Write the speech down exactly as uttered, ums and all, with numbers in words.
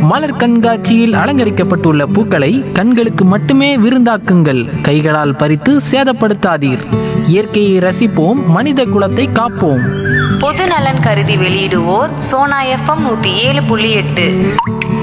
மலர் கண்காட்சியில் அலங்கரிக்கப்பட்டுள்ள பூக்களை கண்களுக்கு மட்டுமே விருந்தாக்குங்கள். கைகளால் பறித்து சேதப்படுத்தாதீர். இயற்கையை ரசிப்போம், மனித குலத்தை காப்போம். பொது நலன் கருதி வெளியிடுவோர் சோனா எஃப்எம் நூத்தி ஏழு புள்ளி எட்டு.